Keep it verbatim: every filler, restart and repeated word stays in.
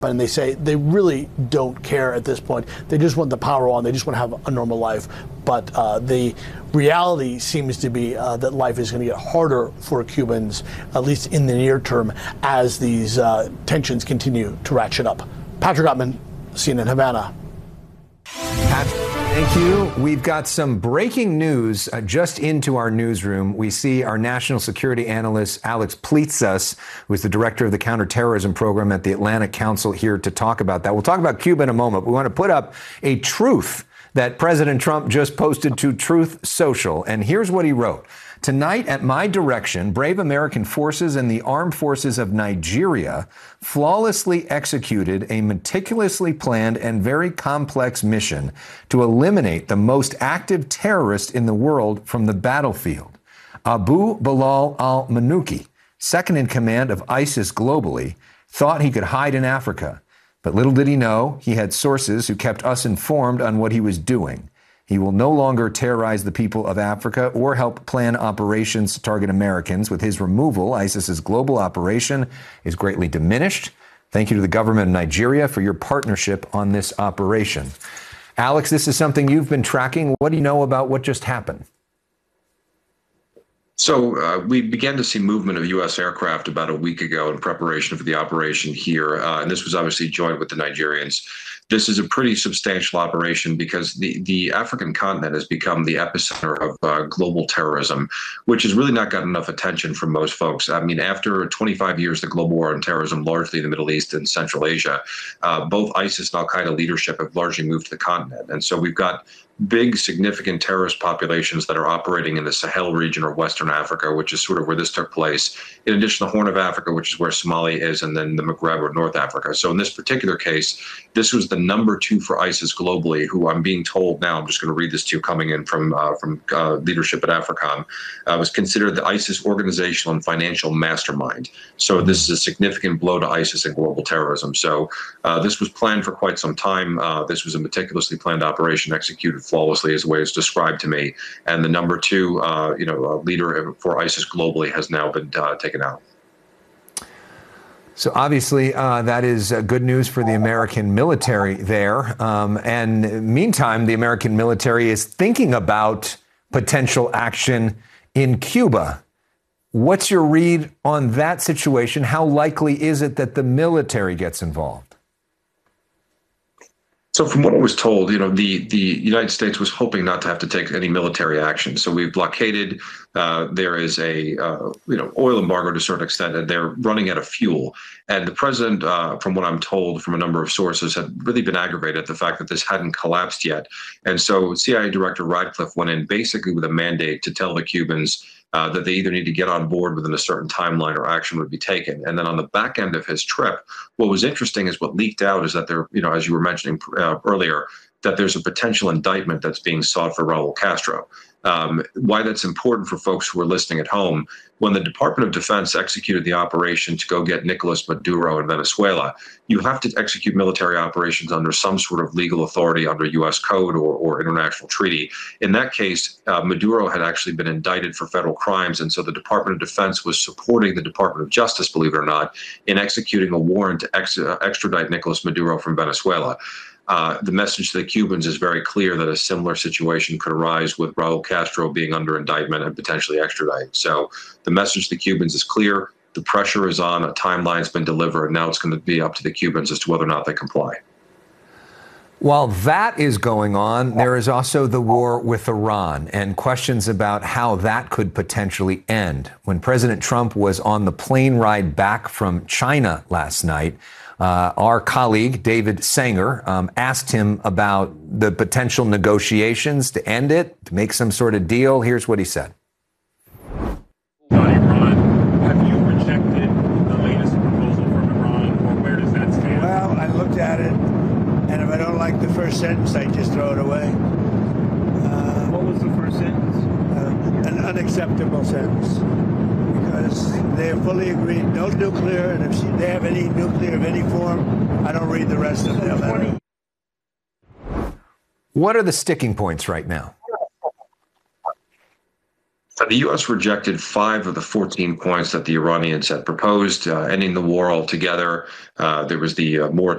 And they say they really don't care at this point. They just want the power on. They just want to have a normal life. But uh, the reality seems to be uh, that life is going to get harder for Cubans, at least in the near term, as these uh, tensions continue to ratchet up. Patrick Ottman, C N N Havana. Patrick, thank you. We've got some breaking news uh, just into our newsroom. We see our national security analyst, Alex Plitsas, who is the director of the counterterrorism program at the Atlantic Council, here to talk about that. We'll talk about Cuba in a moment. We want to put up a truth that President Trump just posted to Truth Social. And here's what he wrote. Tonight, at my direction, brave American forces and the armed forces of Nigeria flawlessly executed a meticulously planned and very complex mission to eliminate the most active terrorist in the world from the battlefield. Abu Bilal al-Manuki, second in command of ISIS globally, thought he could hide in Africa. But little did he know, he had sources who kept us informed on what he was doing. He will no longer terrorize the people of Africa or help plan operations to target Americans. With his removal, ISIS's global operation is greatly diminished. Thank you to the government of Nigeria for your partnership on this operation. Alex, this is something you've been tracking. What do you know about what just happened? So uh, we began to see movement of U S aircraft about a week ago in preparation for the operation here. Uh, and this was obviously joined with the Nigerians. This is a pretty substantial operation because the, the African continent has become the epicenter of uh, global terrorism, which has really not gotten enough attention from most folks. I mean, after twenty-five years, the global war on terrorism, largely in the Middle East and Central Asia, uh, both ISIS and al-Qaeda leadership have largely moved to the continent. And so we've got big, significant terrorist populations that are operating in the Sahel region or Western Africa, which is sort of where this took place. In addition, the Horn of Africa, which is where Somalia is, and then the Maghreb or North Africa. So in this particular case, this was the number two for ISIS globally, who I'm being told now, I'm just going to read this to you coming in from uh, from uh, leadership at AFRICOM, uh, was considered the ISIS organizational and financial mastermind. So this is a significant blow to ISIS and global terrorism. So uh, this was planned for quite some time. Uh, this was a meticulously planned operation executed flawlessly, as the way it's described to me. And the number two, uh, you know, uh, leader for ISIS globally has now been uh, taken out. So obviously, uh, that is uh, good news for the American military there. Um, and meantime, the American military is thinking about potential action in Cuba. What's your read on that situation? How likely is it that the military gets involved? So from what I was told, you know, the, the United States was hoping not to have to take any military action. So we've blockaded. Uh, there is a, uh, you know, oil embargo to a certain extent, and they're running out of fuel. And the president, uh, from what I'm told from a number of sources, had really been aggravated at the fact that this hadn't collapsed yet. And so C I A Director Radcliffe went in basically with a mandate to tell the Cubans Uh, that they either need to get on board within a certain timeline or action would be taken. And then on the back end of his trip, what was interesting is what leaked out is that there, you know, as you were mentioning uh, earlier, that there's a potential indictment that's being sought for Raul Castro. Um, why that's important for folks who are listening at home, when the Department of Defense executed the operation to go get Nicolas Maduro in Venezuela, you have to execute military operations under some sort of legal authority under U S code or, or international treaty. In that case, uh, Maduro had actually been indicted for federal crimes, and so the Department of Defense was supporting the Department of Justice, believe it or not, in executing a warrant to ex uh, extradite Nicolas Maduro from Venezuela. Uh, the message to the Cubans is very clear that a similar situation could arise with Raul Castro being under indictment and potentially extradited. So the message to the Cubans is clear. The pressure is on. A timeline's been delivered. And now it's going to be up to the Cubans as to whether or not they comply. While that is going on, there is also the war with Iran and questions about how that could potentially end. When President Trump was on the plane ride back from China last night, Uh, our colleague, David Sanger, um, asked him about the potential negotiations to end it, to make some sort of deal. Here's what he said. Iran, have you rejected the latest proposal from Iran, or where does that stand? Well, I looked at it, and if I don't like the first sentence, I just throw it away. Uh, what was the first sentence? Uh, an unacceptable sentence. Because they have fully agreed, no nuclear, and if they have any nuclear of any form, I don't read the rest of their letter. What are the sticking points right now? The U S rejected five of the fourteen points that the Iranians had proposed, uh, ending the war altogether. Uh, there was the uh, moratorium